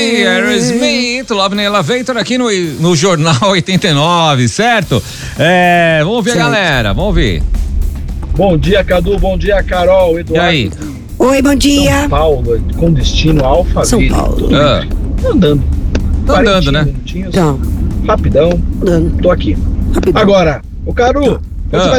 Aerosmith, Love in Elevator aqui no Jornal 89, certo? Vamos ouvir a galera, vamos ouvir. Bom dia, Cadu, bom dia, Carol, Eduardo. E aí? Oi, bom dia. São Paulo, com destino a Alphaville. São Paulo. Andando. Tô andando, né? Minutinhos, Então, rapidão, andando. tô aqui. Rapidão. Agora, o Caru, você vai